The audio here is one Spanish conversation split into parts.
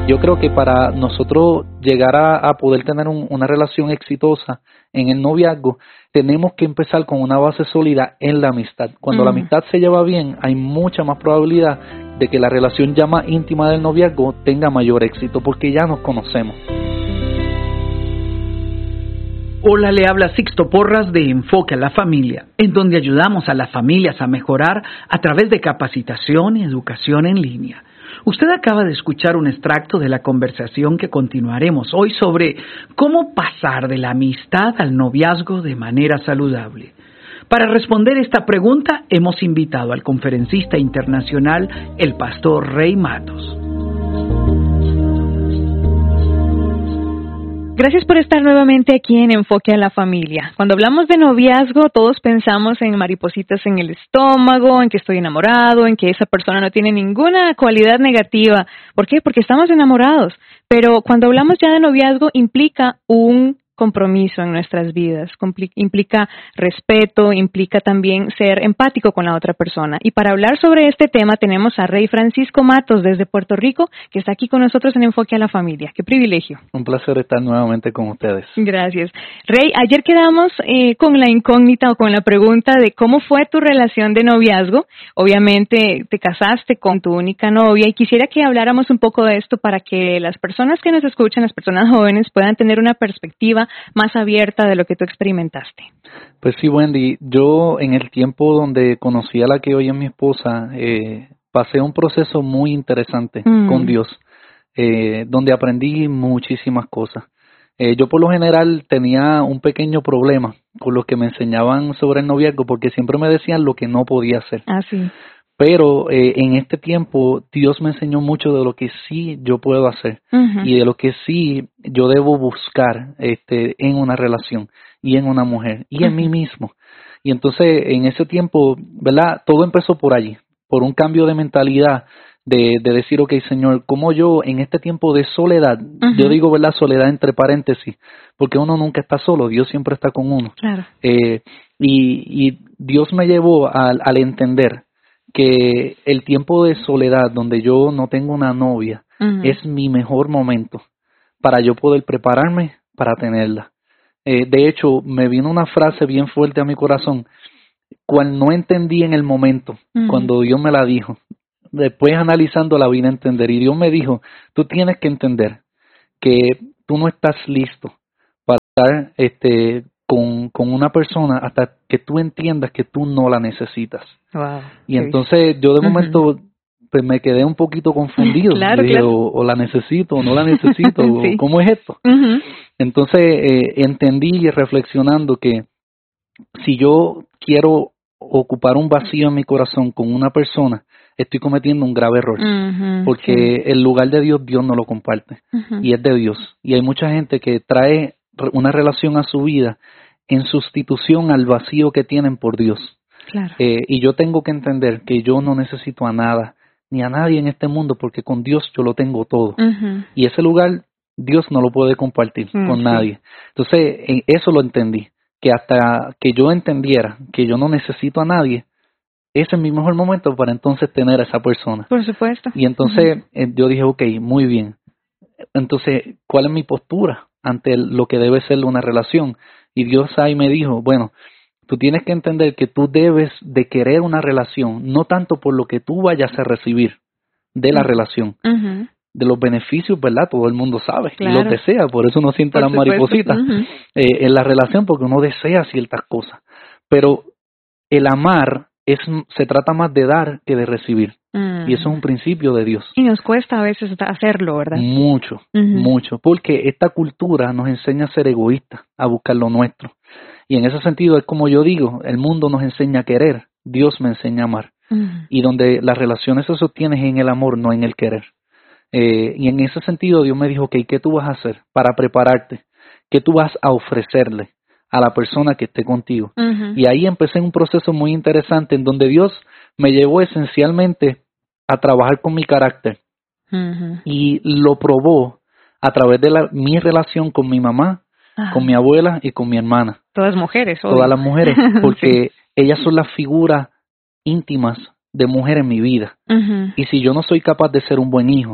yo creo que para nosotros llegar a poder tener una relación exitosa en el noviazgo, tenemos que empezar con una base sólida en la amistad. Cuando la amistad se lleva bien, hay mucha más probabilidad de que la relación ya más íntima del noviazgo tenga mayor éxito, porque ya nos conocemos. Hola, le habla Sixto Porras de Enfoque a la Familia, en donde ayudamos a las familias a mejorar a través de capacitación y educación en línea. Usted acaba de escuchar un extracto de la conversación que continuaremos hoy sobre cómo pasar de la amistad al noviazgo de manera saludable. Para responder esta pregunta, hemos invitado al conferencista internacional, el pastor Rey Matos. Gracias por estar nuevamente aquí en Enfoque a la Familia. Cuando hablamos de noviazgo, todos pensamos en maripositas en el estómago, en que estoy enamorado, en que esa persona no tiene ninguna cualidad negativa. ¿Por qué? Porque estamos enamorados. Pero cuando hablamos ya de noviazgo, implica un compromiso en nuestras vidas, implica respeto, implica también ser empático con la otra persona. Y para hablar sobre este tema tenemos a Rey Francisco Matos desde Puerto Rico, que está aquí con nosotros en Enfoque a la Familia. ¡Qué privilegio! Un placer estar nuevamente con ustedes. Gracias. Rey, ayer quedamos con la incógnita o con la pregunta de cómo fue tu relación de noviazgo. Obviamente te casaste con tu única novia y quisiera que habláramos un poco de esto para que las personas que nos escuchan, las personas jóvenes, puedan tener una perspectiva más abierta de lo que tú experimentaste. Pues sí, Wendy, yo en el tiempo donde conocí a la que hoy es mi esposa, pasé un proceso muy interesante con Dios, donde aprendí muchísimas cosas. Yo por lo general tenía un pequeño problema con los que me enseñaban sobre el noviazgo, porque siempre me decían lo que no podía hacer. Ah, sí. Pero en este tiempo Dios me enseñó mucho de lo que sí yo puedo hacer y de lo que sí yo debo buscar en una relación y en una mujer y en mí mismo. Y entonces en ese tiempo, ¿verdad? Todo empezó por allí, por un cambio de mentalidad de decir, ok, Señor, como yo en este tiempo de soledad, yo digo, ¿verdad? Soledad entre paréntesis, porque uno nunca está solo, Dios siempre está con uno. Claro. Y Dios me llevó al entender que el tiempo de soledad donde yo no tengo una novia es mi mejor momento para yo poder prepararme para tenerla. De hecho, me vino una frase bien fuerte a mi corazón, cual no entendí en el momento, cuando Dios me la dijo. Después analizando la vine a entender y Dios me dijo, tú tienes que entender que tú no estás listo para estar con una persona hasta que tú entiendas que tú no la necesitas. Wow. Y entonces yo de momento pues me quedé un poquito confundido. Claro, dije, claro. o la necesito o no la necesito, Sí. o ¿cómo es esto? Entonces entendí reflexionando que si yo quiero ocupar un vacío en mi corazón con una persona, estoy cometiendo un grave error, porque el lugar de Dios no lo comparte, y es de Dios. Y hay mucha gente que trae una relación a su vida en sustitución al vacío que tienen por Dios. Claro. Y yo tengo que entender que yo no necesito a nada, ni a nadie en este mundo, porque con Dios yo lo tengo todo. Y ese lugar Dios no lo puede compartir con nadie. Entonces, eso lo entendí, que hasta que yo entendiera que yo no necesito a nadie, ese es mi mejor momento para entonces tener a esa persona. Por supuesto. Y entonces yo dije, ok, muy bien. Entonces, ¿cuál es mi postura ante lo que debe ser una relación? Y Dios ahí me dijo, bueno, tú tienes que entender que tú debes de querer una relación, no tanto por lo que tú vayas a recibir de la relación, de los beneficios, ¿verdad? Todo el mundo sabe, y los desea, por eso uno siente las maripositas en la relación, porque uno desea ciertas cosas. Pero el amar se trata más de dar que de recibir. Y eso es un principio de Dios. Y nos cuesta a veces hacerlo, ¿verdad? Mucho, mucho, porque esta cultura nos enseña a ser egoístas, a buscar lo nuestro. Y en ese sentido es como yo digo, el mundo nos enseña a querer, Dios me enseña a amar. Y donde las relaciones se sostienen en el amor, no en el querer. Y en ese sentido Dios me dijo, ok, ¿qué tú vas a hacer para prepararte? ¿Qué tú vas a ofrecerle a la persona que esté contigo? Y ahí empecé un proceso muy interesante en donde Dios me llevó esencialmente a trabajar con mi carácter. Y lo probó a través de mi relación con mi mamá, con mi abuela y con mi hermana. Todas mujeres, obvio. Todas las mujeres, porque ellas son las figuras íntimas de mujer en mi vida. Y si yo no soy capaz de ser un buen hijo,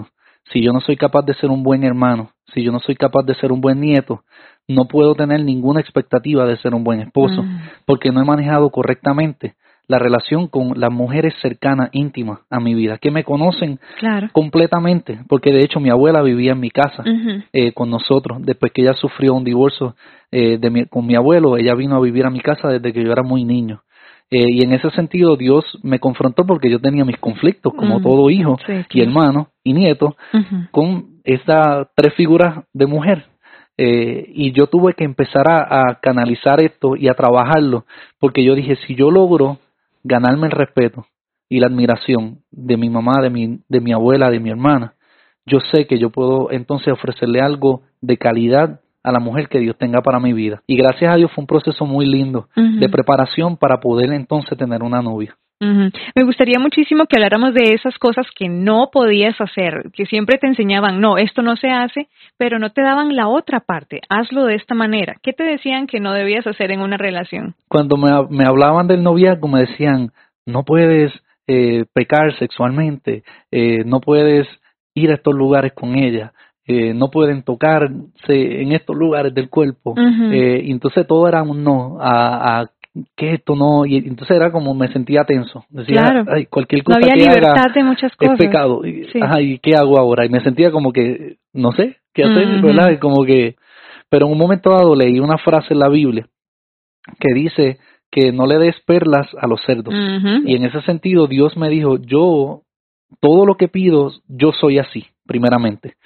si yo no soy capaz de ser un buen hermano, si yo no soy capaz de ser un buen nieto, no puedo tener ninguna expectativa de ser un buen esposo, porque no he manejado correctamente la relación con las mujeres cercanas, íntimas a mi vida, que me conocen completamente, porque de hecho mi abuela vivía en mi casa con nosotros, después que ella sufrió un divorcio con mi abuelo, ella vino a vivir a mi casa desde que yo era muy niño. Y en ese sentido Dios me confrontó porque yo tenía mis conflictos como todo hijo y hermano y nieto con estas 3 figuras de mujer. Y yo tuve que empezar a canalizar esto y a trabajarlo, porque yo dije, si yo logro ganarme el respeto y la admiración de mi mamá, de mi abuela, de mi hermana, yo sé que yo puedo entonces ofrecerle algo de calidad a la mujer que Dios tenga para mi vida. Y gracias a Dios fue un proceso muy lindo de preparación para poder entonces tener una novia. Me gustaría muchísimo que habláramos de esas cosas que no podías hacer, que siempre te enseñaban, no, esto no se hace, pero no te daban la otra parte, hazlo de esta manera. ¿Qué te decían que no debías hacer en una relación? Cuando me hablaban del noviazgo me decían, no puedes pecar sexualmente, no puedes ir a estos lugares con ella, no pueden tocarse en estos lugares del cuerpo. Y entonces todo era un no a que esto no, y entonces era como me sentía tenso, decía, ay, cualquier cosa no había que libertad haga de muchas cosas. es pecado, ¿y qué hago ahora? Y me sentía como que no sé qué hacer, ¿verdad? Como que, pero en un momento dado leí una frase en la Biblia que dice que no le des perlas a los cerdos, y en ese sentido Dios me dijo, yo todo lo que pido, yo soy así, primeramente,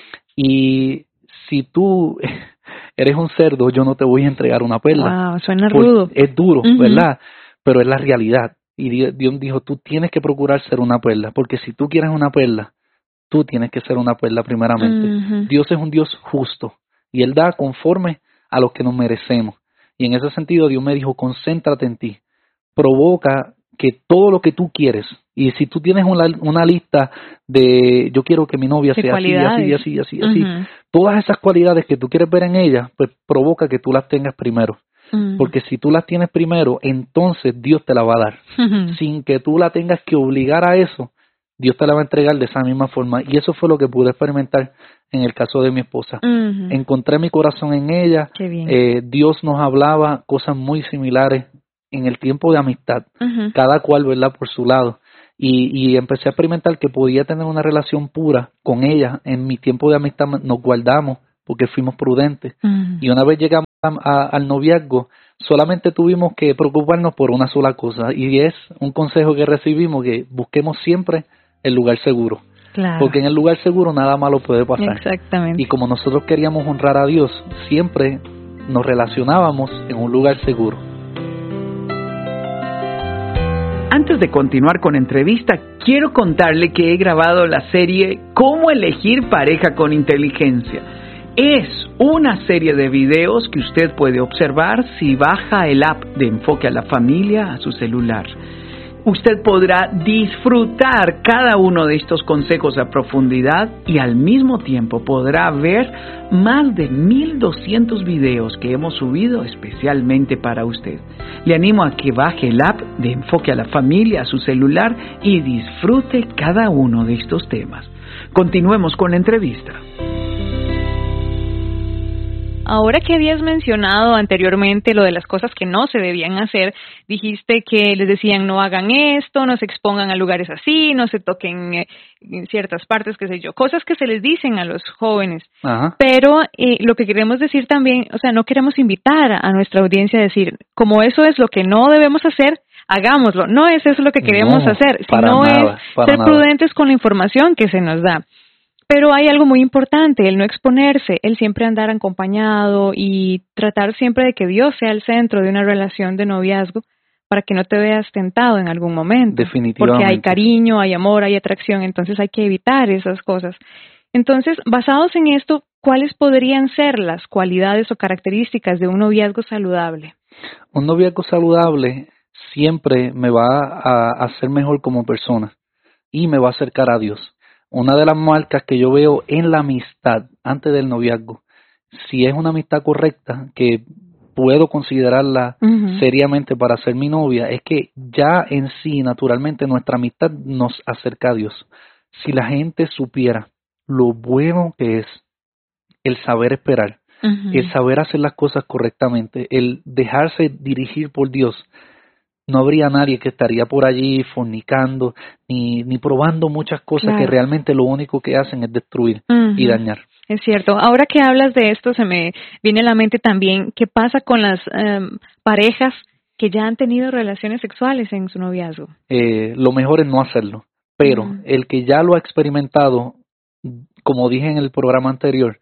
y si tú eres un cerdo, yo no te voy a entregar una perla. Wow, suena rudo. Es duro, ¿verdad? Pero es la realidad. Y Dios dijo, tú tienes que procurar ser una perla, porque si tú quieres una perla, tú tienes que ser una perla primeramente. Dios es un Dios justo y Él da conforme a lo que nos merecemos. Y en ese sentido Dios me dijo, concéntrate en ti, provoca que todo lo que tú quieres, y si tú tienes una lista de yo quiero que mi novia sea así, todas esas cualidades que tú quieres ver en ella, pues provoca que tú las tengas primero. Porque si tú las tienes primero, entonces Dios te la va a dar. Sin que tú la tengas que obligar a eso, Dios te la va a entregar de esa misma forma. Y eso fue lo que pude experimentar en el caso de mi esposa. Encontré mi corazón en ella. Dios nos hablaba cosas muy similares en el tiempo de amistad, cada cual, ¿verdad?, por su lado. Y empecé a experimentar que podía tener una relación pura con ella. En mi tiempo de amistad nos guardamos porque fuimos prudentes. Y una vez llegamos al noviazgo, solamente tuvimos que preocuparnos por una sola cosa, y es un consejo que recibimos, que busquemos siempre el lugar seguro. Porque en el lugar seguro nada malo puede pasar. Exactamente. Y como nosotros queríamos honrar a Dios, siempre nos relacionábamos en un lugar seguro. Antes de continuar con entrevista, quiero contarle que he grabado la serie Cómo elegir pareja con inteligencia. Es una serie de videos que usted puede observar si baja el app de Enfoque a la Familia a su celular. Usted podrá disfrutar cada uno de estos consejos a profundidad y al mismo tiempo podrá ver más de 1,200 videos que hemos subido especialmente para usted. Le animo a que baje el app de Enfoque a la Familia a su celular y disfrute cada uno de estos temas. Continuemos con la entrevista. Ahora que habías mencionado anteriormente lo de las cosas que no se debían hacer, dijiste que les decían no hagan esto, no se expongan a lugares así, no se toquen en ciertas partes, qué sé yo, cosas que se les dicen a los jóvenes. Pero lo que queremos decir también, o sea, no queremos invitar a nuestra audiencia a decir, como eso es lo que no debemos hacer, hagámoslo. No es eso lo que queremos hacer, sino es ser prudentes con la información que se nos da. Pero hay algo muy importante, el no exponerse, el siempre andar acompañado y tratar siempre de que Dios sea el centro de una relación de noviazgo para que no te veas tentado en algún momento. Definitivamente. Porque hay cariño, hay amor, hay atracción, entonces hay que evitar esas cosas. Entonces, basados en esto, ¿cuáles podrían ser las cualidades o características de un noviazgo saludable? Un noviazgo saludable siempre me va a hacer mejor como persona y me va a acercar a Dios. Una de las marcas que yo veo en la amistad antes del noviazgo, si es una amistad correcta, que puedo considerarla seriamente para ser mi novia, es que ya en sí, naturalmente, nuestra amistad nos acerca a Dios. Si la gente supiera lo bueno que es el saber esperar, el saber hacer las cosas correctamente, el dejarse dirigir por Dios. No habría nadie que estaría por allí fornicando ni probando muchas cosas que realmente lo único que hacen es destruir y dañar. Es cierto. Ahora que hablas de esto, se me viene a la mente también qué pasa con las parejas que ya han tenido relaciones sexuales en su noviazgo. Lo mejor es no hacerlo, pero el que ya lo ha experimentado, como dije en el programa anterior,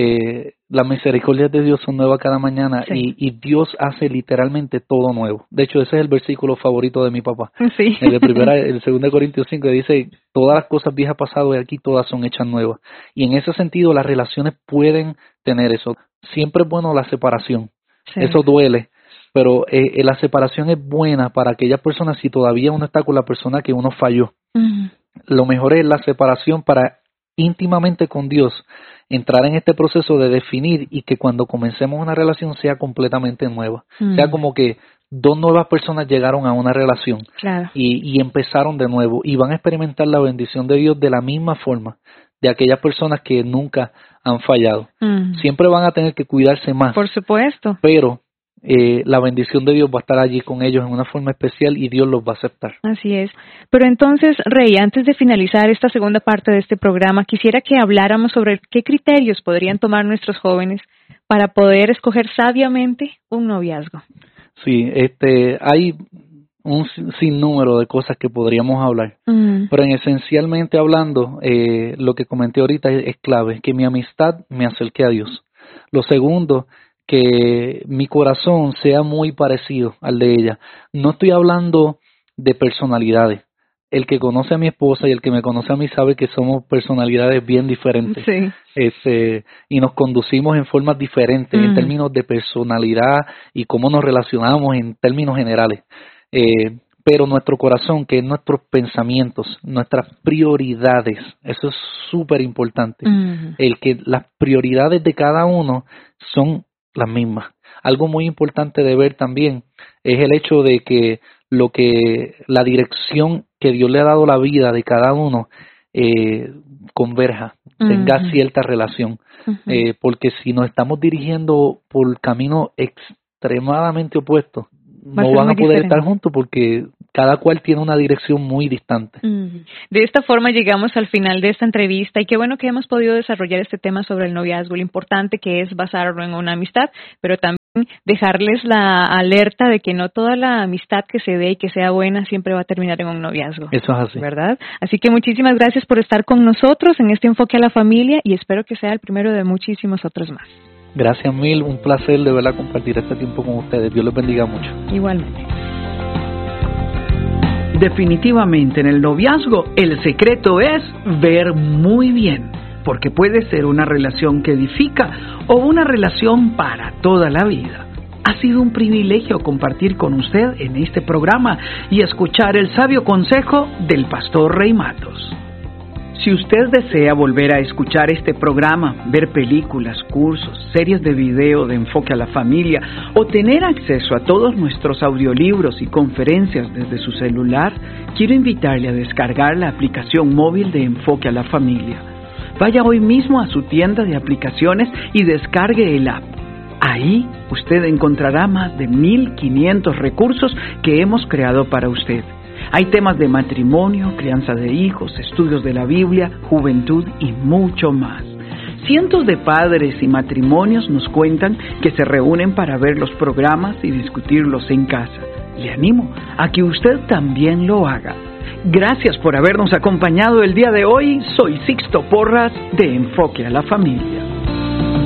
las misericordias de Dios son nuevas cada mañana y Dios hace literalmente todo nuevo. De hecho, ese es el versículo favorito de mi papá. Sí. El 2 Corintios 5 dice, todas las cosas viejas pasadas de aquí, todas son hechas nuevas. Y en ese sentido, las relaciones pueden tener eso. Siempre es bueno la separación. Sí. Eso duele. Pero la separación es buena para aquellas personas si todavía uno está con la persona que uno falló. Lo mejor es la separación para íntimamente con Dios entrar en este proceso de definir y que cuando comencemos una relación sea completamente nueva. Sea como que dos nuevas personas llegaron a una relación y empezaron de nuevo y van a experimentar la bendición de Dios de la misma forma de aquellas personas que nunca han fallado. Siempre van a tener que cuidarse más. Por supuesto. Pero la bendición de Dios va a estar allí con ellos en una forma especial y Dios los va a aceptar. Así es. Pero entonces, Rey, antes de finalizar esta segunda parte de este programa, quisiera que habláramos sobre qué criterios podrían tomar nuestros jóvenes para poder escoger sabiamente un noviazgo. Sí, hay un sinnúmero de cosas que podríamos hablar, pero esencialmente hablando, lo que comenté ahorita es clave, que mi amistad me acerque a Dios. Lo segundo, que mi corazón sea muy parecido al de ella. No estoy hablando de personalidades. El que conoce a mi esposa y el que me conoce a mí sabe que somos personalidades bien diferentes. Sí. Y nos conducimos en formas diferentes en términos de personalidad y cómo nos relacionamos en términos generales. Pero nuestro corazón, que es nuestros pensamientos, nuestras prioridades, eso es súper importante. El que las prioridades de cada uno son las mismas. Algo muy importante de ver también es el hecho de que la dirección que Dios le ha dado a la vida de cada uno converja, tenga cierta relación, porque si nos estamos dirigiendo por caminos extremadamente opuestos, no van a poder estar juntos porque cada cual tiene una dirección muy distante. De esta forma llegamos al final de esta entrevista y qué bueno que hemos podido desarrollar este tema sobre el noviazgo, lo importante que es basarlo en una amistad, pero también dejarles la alerta de que no toda la amistad que se dé y que sea buena siempre va a terminar en un noviazgo. Eso es así. ¿Verdad? Así que muchísimas gracias por estar con nosotros en este enfoque a la familia y espero que sea el primero de muchísimos otros más. Gracias mil, un placer de verdad compartir este tiempo con ustedes. Dios les bendiga mucho. Igualmente. Definitivamente en el noviazgo el secreto es ver muy bien, porque puede ser una relación que edifica o una relación para toda la vida. Ha sido un privilegio compartir con usted en este programa y escuchar el sabio consejo del pastor Rey Matos. Si usted desea volver a escuchar este programa, ver películas, cursos, series de video de Enfoque a la Familia o tener acceso a todos nuestros audiolibros y conferencias desde su celular, quiero invitarle a descargar la aplicación móvil de Enfoque a la Familia. Vaya hoy mismo a su tienda de aplicaciones y descargue el app. Ahí usted encontrará más de 1,500 recursos que hemos creado para usted. Hay temas de matrimonio, crianza de hijos, estudios de la Biblia, juventud y mucho más. Cientos de padres y matrimonios nos cuentan que se reúnen para ver los programas y discutirlos en casa. Le animo a que usted también lo haga. Gracias por habernos acompañado el día de hoy. Soy Sixto Porras de Enfoque a la Familia.